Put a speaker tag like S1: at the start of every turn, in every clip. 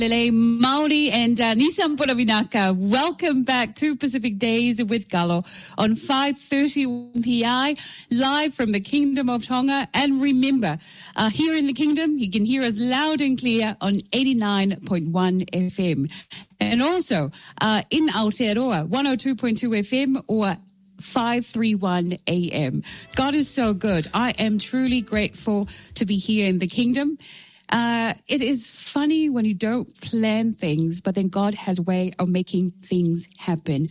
S1: Lele Maori and Nissan Punavinaka. Welcome back to Pacific Days with Galo on 5:30 PI, live from the Kingdom of Tonga. And remember, here in the Kingdom, you can hear us loud and clear on 89.1 FM. And also in Aotearoa, 102.2 FM or 531 AM. God is so good. I am truly grateful to be here in the Kingdom. It is funny when you don't plan things, but then God has a way of making things happen.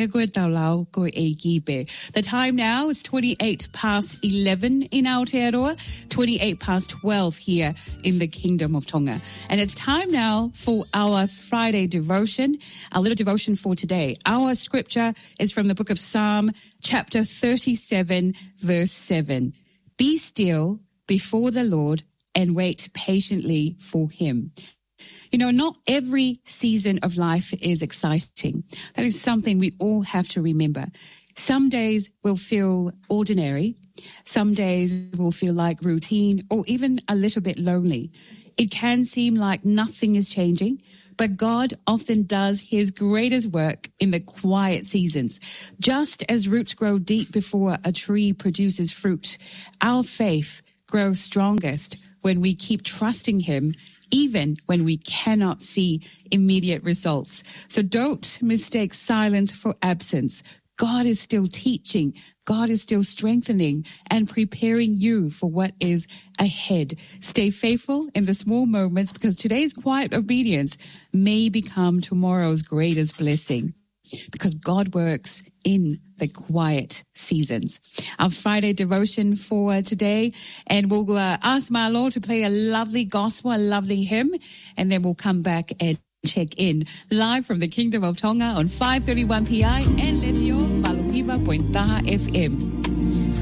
S1: The time now is 28 past 11 in Aotearoa, 28 past 12 here in the Kingdom of Tonga. And it's time now for our Friday devotion, our little devotion for today. Our scripture is from the book of Psalm, chapter 37, verse 7. Be still before the Lord and wait patiently for him. You know, not every season of life is exciting. That is something we all have to remember. Some days will feel ordinary. Some days will feel like routine or even a little bit lonely. It can seem like nothing is changing, but God often does his greatest work in the quiet seasons. Just as roots grow deep before a tree produces fruit, our faith grows strongest when we keep trusting him, even when we cannot see immediate results. So don't mistake silence for absence. God is still teaching. God is still strengthening and preparing you for what is ahead. Stay faithful in the small moments because today's quiet obedience may become tomorrow's greatest blessing, because God works in the quiet seasons. Our Friday devotion for today, and we'll ask my Lord to play a lovely gospel, a lovely hymn, and then we'll come back and check in live from the Kingdom of Tonga on 531 PI and Letio Maluhiva Pointaha FM.